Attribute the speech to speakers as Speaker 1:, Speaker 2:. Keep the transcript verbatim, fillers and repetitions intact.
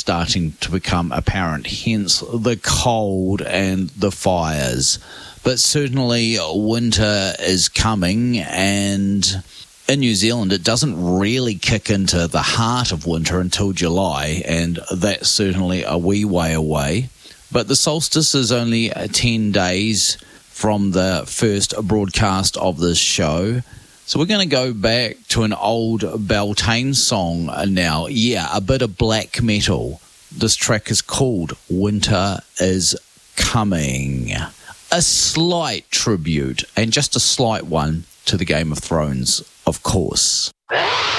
Speaker 1: starting to become apparent, hence the cold and the fires. But certainly winter is coming, and in New Zealand it doesn't really kick into the heart of winter until July, and that's certainly a wee way away. But the solstice is only ten days from the first broadcast of this show. So we're going to go back to an old Beltane song now. Yeah, a bit of black metal. This track is called Winter is Coming. A slight tribute, and just a slight one, to the Game of Thrones, of course.